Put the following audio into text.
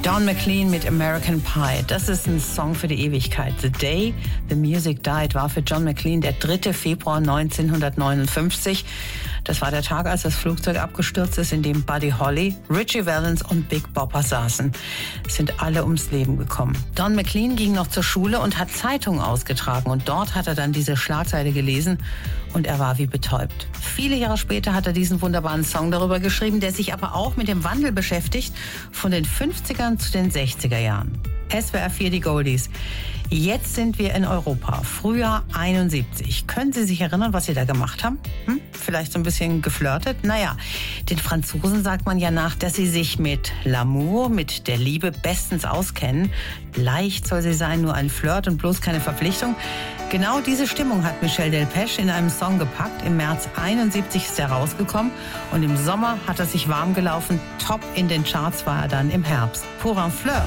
Don McLean mit American Pie. Das ist ein Song für die Ewigkeit. The Day the Music Died war für John McLean der 3. Februar 1959. Das war der Tag, als das Flugzeug abgestürzt ist, in dem Buddy Holly, Ritchie Valens und Big Bopper saßen. Es sind alle ums Leben gekommen. Don McLean ging noch zur Schule und hat Zeitungen ausgetragen. Und dort hat er dann diese Schlagzeile gelesen und er war wie betäubt. Viele Jahre später hat er diesen wunderbaren Song darüber geschrieben, der sich aber auch mit dem Wandel beschäftigt, von den 50ern zu den 60er Jahren. SWR 4 die Goldies. Jetzt sind wir in Europa. Frühjahr 71. Können Sie sich erinnern, was Sie da gemacht haben? Vielleicht so ein bisschen geflirtet? Naja, den Franzosen sagt man ja nach, dass sie sich mit L'amour, mit der Liebe bestens auskennen. Leicht soll sie sein, nur ein Flirt und bloß keine Verpflichtung. Genau diese Stimmung hat Michel Delpech in einem Song gepackt. Im März 71 ist er rausgekommen und im Sommer hat er sich warm gelaufen. Top in den Charts war er dann im Herbst. Pour un flirt.